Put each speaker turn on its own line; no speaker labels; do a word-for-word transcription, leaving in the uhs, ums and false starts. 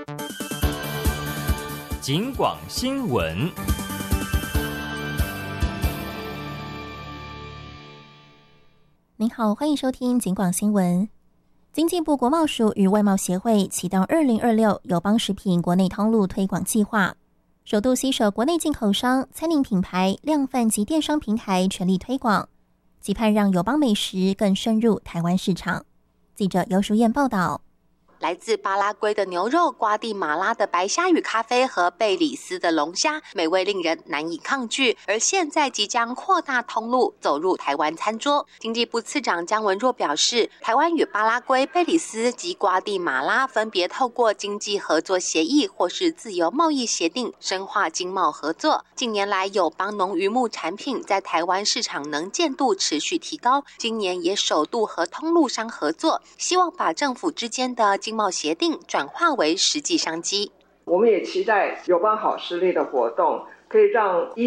警广新闻。
您好，欢迎收听警广新闻。经济部国贸署与外贸协会启动二零二六友邦食品国内通路推广计划，首度携手国内进口商、餐饮品牌、量贩及电商平台全力推广，期盼让友邦美食更深入台湾市场。记者尤淑燕报道。
来自巴拉圭的牛肉、瓜地马拉的白虾与咖啡和贝里斯的龙虾，美味令人难以抗拒。而现在即将扩大通路，走入台湾餐桌。经济部次长江文若表示，台湾与巴拉圭、贝里斯及瓜地马拉分别透过经济合作协议或是自由贸易协定，深化经贸合作。近年来，友邦农渔牧产品在台湾市场能见度持续提高，今年也首度和通路商合作，希望把政府之间的经贸协定转化为实际商机。
我们也期待友邦好视力的活动可以让一